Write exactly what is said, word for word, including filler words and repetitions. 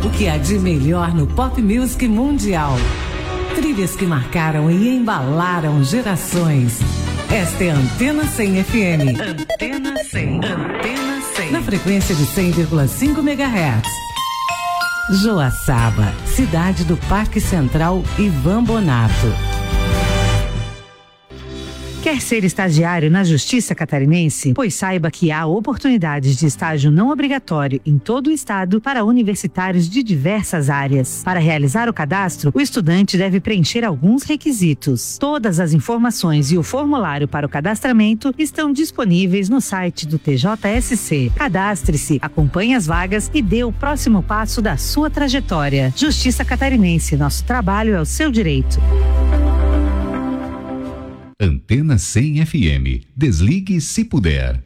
O que há de melhor no pop music mundial. Trilhas que marcaram e embalaram gerações. Esta é a Antena cem F M. Antena cem. Antena cem. Na frequência de cem vírgula cinco megahertz. Joaçaba, cidade do Parque Central Ivan Bonato. Quer ser estagiário na Justiça Catarinense? Pois saiba que há oportunidades de estágio não obrigatório em todo o estado para universitários de diversas áreas. Para realizar o cadastro, o estudante deve preencher alguns requisitos. Todas as informações e o formulário para o cadastramento estão disponíveis no site do T J S C. Cadastre-se, acompanhe as vagas e dê o próximo passo da sua trajetória. Justiça Catarinense, nosso trabalho é o seu direito. Antena cem F M. Desligue se puder.